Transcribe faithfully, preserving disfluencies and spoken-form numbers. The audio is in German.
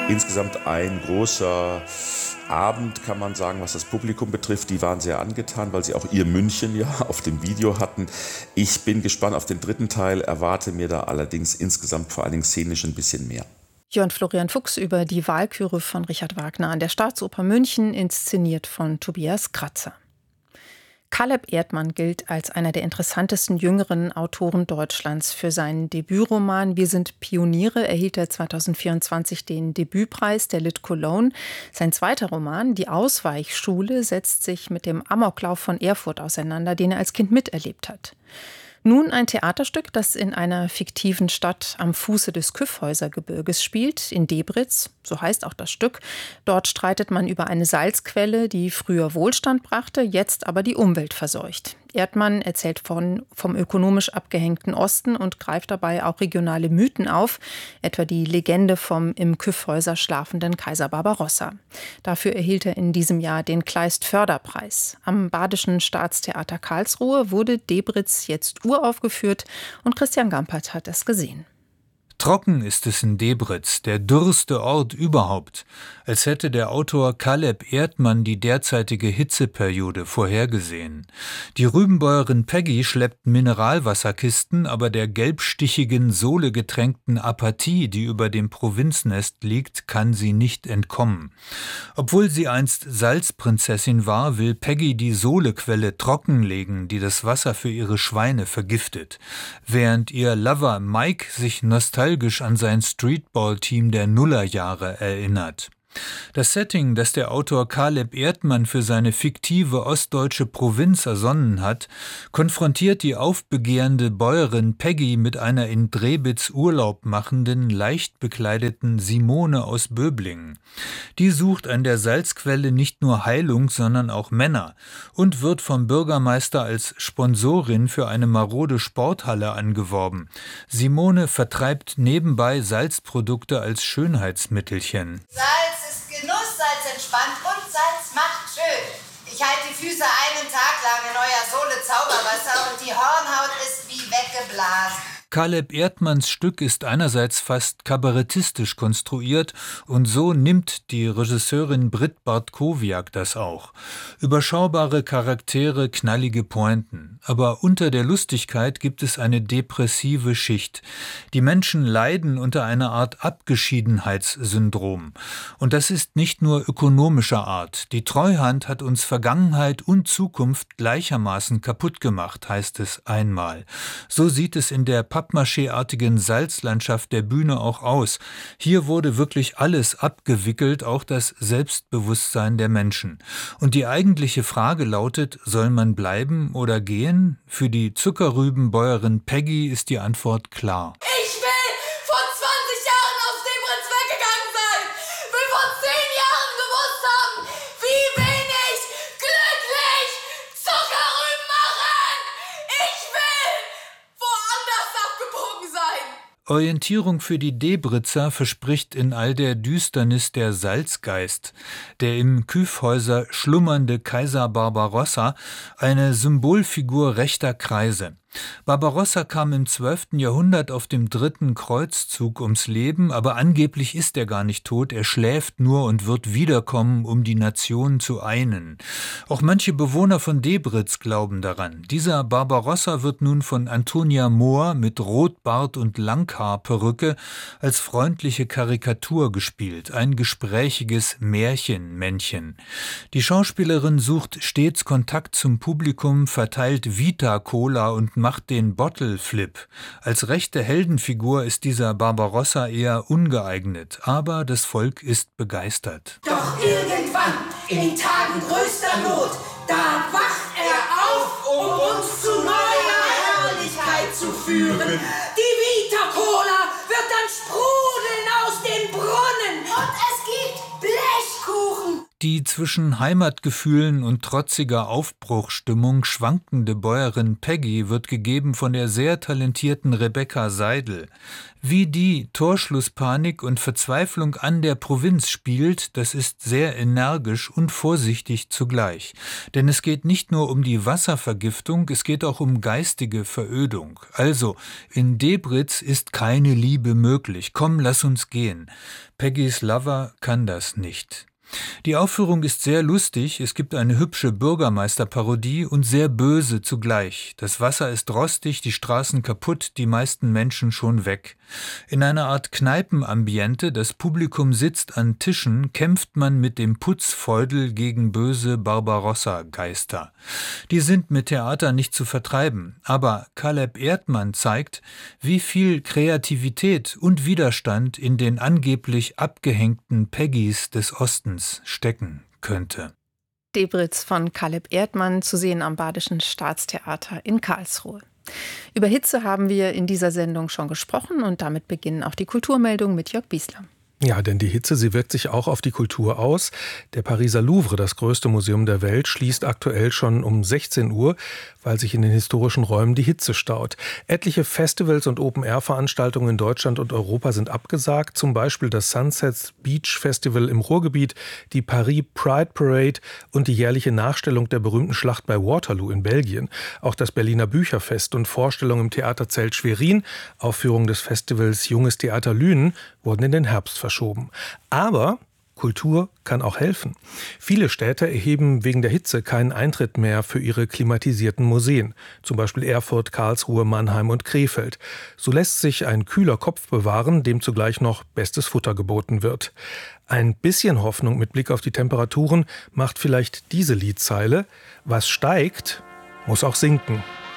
insgesamt ein großer Abend, kann man sagen, was das Publikum betrifft. Die waren sehr angetan, weil sie auch ihr München ja auf dem Video hatten. Ich bin gespannt auf den dritten Teil, erwarte mir da allerdings insgesamt vor allen Dingen szenisch ein bisschen mehr. Jörn Florian Fuchs über die Walküre von Richard Wagner an der Staatsoper München, inszeniert von Tobias Kratzer. Caleb Erdmann gilt als einer der interessantesten jüngeren Autoren Deutschlands. Für seinen Debütroman Wir sind Pioniere erhielt er zweitausendvierundzwanzig den Debütpreis der Lit Cologne. Sein zweiter Roman, Die Ausweichschule, setzt sich mit dem Amoklauf von Erfurt auseinander, den er als Kind miterlebt hat. Nun ein Theaterstück, das in einer fiktiven Stadt am Fuße des Kyffhäusergebirges spielt, in Debritz, so heißt auch das Stück. Dort streitet man über eine Salzquelle, die früher Wohlstand brachte, jetzt aber die Umwelt verseucht. Erdmann erzählt von, vom ökonomisch abgehängten Osten und greift dabei auch regionale Mythen auf, etwa die Legende vom im Kyffhäuser schlafenden Kaiser Barbarossa. Dafür erhielt er in diesem Jahr den Kleist-Förderpreis. Am Badischen Staatstheater Karlsruhe wurde Debritz jetzt uraufgeführt und Christian Gampert hat es gesehen. Trocken ist es in Debritz, der dürrste Ort überhaupt, als hätte der Autor Caleb Erdmann die derzeitige Hitzeperiode vorhergesehen. Die Rübenbäuerin Peggy schleppt Mineralwasserkisten, aber der gelbstichigen, sohlegetränkten Apathie, die über dem Provinznest liegt, kann sie nicht entkommen. Obwohl sie einst Salzprinzessin war, will Peggy die Sohlequelle trockenlegen, die das Wasser für ihre Schweine vergiftet, während ihr Lover Mike sich nostalgisch an sein Streetball-Team der Nullerjahre erinnert. Das Setting, das der Autor Caleb Erdmann für seine fiktive ostdeutsche Provinz ersonnen hat, konfrontiert die aufbegehrende Bäuerin Peggy mit einer in Drebitz Urlaub machenden, leicht bekleideten Simone aus Böblingen. Die sucht an der Salzquelle nicht nur Heilung, sondern auch Männer und wird vom Bürgermeister als Sponsorin für eine marode Sporthalle angeworben. Simone vertreibt nebenbei Salzprodukte als Schönheitsmittelchen. Salz ist Genuss, Salz entspannt und Salz macht schön. Ich halte die Füße einen Tag lang in eurer Sohle Zauberwasser und die Hornhaut ist wie weggeblasen. Caleb Erdmanns Stück ist einerseits fast kabarettistisch konstruiert und so nimmt die Regisseurin Britt Bartkowiak das auch. Überschaubare Charaktere, knallige Pointen. Aber unter der Lustigkeit gibt es eine depressive Schicht. Die Menschen leiden unter einer Art Abgeschiedenheitssyndrom. Und das ist nicht nur ökonomischer Art. Die Treuhand hat uns Vergangenheit und Zukunft gleichermaßen kaputt gemacht, heißt es einmal. So sieht es in der Pappmaché-artigen Salzlandschaft der Bühne auch aus. Hier wurde wirklich alles abgewickelt, auch das Selbstbewusstsein der Menschen. Und die eigentliche Frage lautet, soll man bleiben oder gehen? Für die Zuckerrübenbäuerin Peggy ist die Antwort klar. Ich will vor zwanzig Jahren aus Debritz weggegangen sein. Will vor zehn Jahren gewusst haben, wie wenig glücklich Zuckerrüben machen. Ich will woanders abgebogen sein. Orientierung für die Debritzer verspricht in all der Düsternis der Salzgeist, der im Kyffhäuser schlummernde Kaiser Barbarossa, eine Symbolfigur rechter Kreise. Barbarossa kam im zwölften Jahrhundert auf dem dritten Kreuzzug ums Leben, aber angeblich ist er gar nicht tot, er schläft nur und wird wiederkommen, um die Nation zu einen. Auch manche Bewohner von Debritz glauben daran. Dieser Barbarossa wird nun von Antonia Mohr mit Rotbart und Langhaarperücke als freundliche Karikatur gespielt, ein gesprächiges Märchenmännchen. Die Schauspielerin sucht stets Kontakt zum Publikum, verteilt Vita-Cola und macht den Bottle-Flip. Als rechte Heldenfigur ist dieser Barbarossa eher ungeeignet, aber das Volk ist begeistert. Doch irgendwann, in den Tagen größter Not, da wacht er auf, um uns zu neuer Herrlichkeit zu führen. Die Vita-Cola wird dann sprudeln aus den Brunnen. Und es gibt Blechkuchen. Die zwischen Heimatgefühlen und trotziger Aufbruchsstimmung schwankende Bäuerin Peggy wird gegeben von der sehr talentierten Rebecca Seidel. Wie die Torschlusspanik und Verzweiflung an der Provinz spielt, das ist sehr energisch und vorsichtig zugleich. Denn es geht nicht nur um die Wasservergiftung, es geht auch um geistige Verödung. Also, in Debritz ist keine Liebe möglich. Komm, lass uns gehen. Peggys Lover kann das nicht. Die Aufführung ist sehr lustig, es gibt eine hübsche Bürgermeisterparodie und sehr böse zugleich. Das Wasser ist rostig, die Straßen kaputt, die meisten Menschen schon weg. In einer Art Kneipenambiente, das Publikum sitzt an Tischen, kämpft man mit dem Putzfeudel gegen böse Barbarossa-Geister. Die sind mit Theater nicht zu vertreiben, aber Caleb Erdmann zeigt, wie viel Kreativität und Widerstand in den angeblich abgehängten Peggys des Ostens stecken könnte. Debritz von Caleb Erdmann, zu sehen am Badischen Staatstheater in Karlsruhe. Über Hitze haben wir in dieser Sendung schon gesprochen und damit beginnen auch die Kulturmeldungen mit Jörg Biesler. Ja, denn die Hitze, sie wirkt sich auch auf die Kultur aus. Der Pariser Louvre, das größte Museum der Welt, schließt aktuell schon um sechzehn Uhr, weil sich in den historischen Räumen die Hitze staut. Etliche Festivals und Open-Air-Veranstaltungen in Deutschland und Europa sind abgesagt, zum Beispiel das Sunset Beach Festival im Ruhrgebiet, die Paris Pride Parade und die jährliche Nachstellung der berühmten Schlacht bei Waterloo in Belgien. Auch das Berliner Bücherfest und Vorstellungen im Theaterzelt Schwerin, Aufführung des Festivals Junges Theater Lünen, wurden in den Herbst verschoben. Aber Kultur kann auch helfen. Viele Städte erheben wegen der Hitze keinen Eintritt mehr für ihre klimatisierten Museen. Zum Beispiel Erfurt, Karlsruhe, Mannheim und Krefeld. So lässt sich ein kühler Kopf bewahren, dem zugleich noch bestes Futter geboten wird. Ein bisschen Hoffnung mit Blick auf die Temperaturen macht vielleicht diese Liedzeile: Was steigt, muss auch sinken.